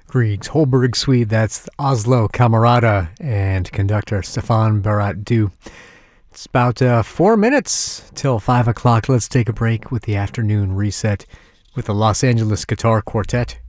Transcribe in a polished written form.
Griegs Holberg Suite, that's Oslo Camerata and conductor Stefan Barat-Du. It's about 4 minutes till 5 o'clock. Let's take a break with the afternoon reset with the Los Angeles Guitar Quartet.